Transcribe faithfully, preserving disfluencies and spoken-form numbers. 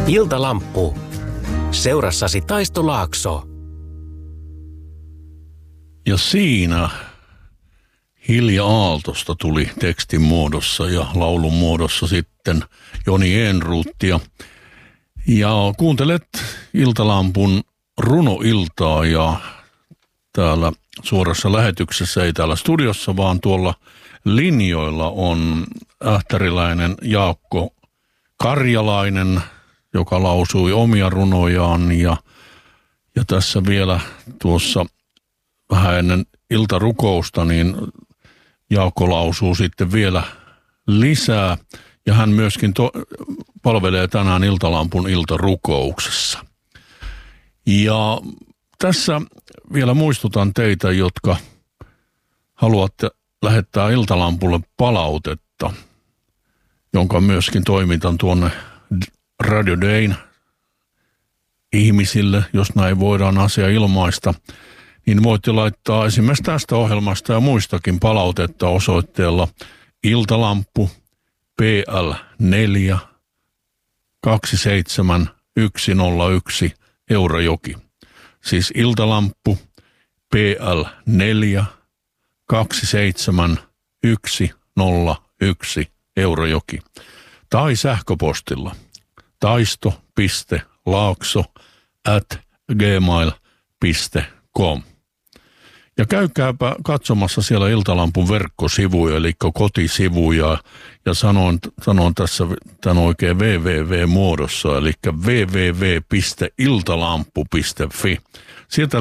Iltalamppu. Seurassasi Taisto Laakso. Ja siinä Hilja Aaltosta tuli tekstin muodossa ja laulun muodossa sitten Joni Ehnroothia. Ja kuuntelet Iltalampun runoiltaa ja täällä suorassa lähetyksessä, ei täällä studiossa, vaan tuolla linjoilla on ähtäriläinen Jaakko Karjalainen, joka lausui omia runojaan ja, ja tässä vielä tuossa vähän ennen iltarukousta, niin Jaakko lausuu sitten vielä lisää ja hän myöskin to- palvelee tänään Iltalampun iltarukouksessa. Ja tässä vielä muistutan teitä, jotka haluatte lähettää Iltalampulle palautetta, jonka myöskin toimitan tuonne Radio Dayn ihmisille, jos näin voidaan asia ilmaista, niin voitte laittaa esimerkiksi tästä ohjelmasta ja muistakin palautetta osoitteella Iltalamppu P L neljä kaksi seitsemän yksi nolla yksi Eurajoki. Siis Iltalamppu P L neljä kaksi seitsemän yksi nolla yksi Eurajoki. Tai sähköpostilla taisto piste laakso at gmail piste com. Ja käykääpä katsomassa siellä Iltalampun verkkosivuja, eli kotisivuja, ja sanon, sanon tässä tämän oikein www-muodossa, eli www piste iltalampu piste fi. Sieltä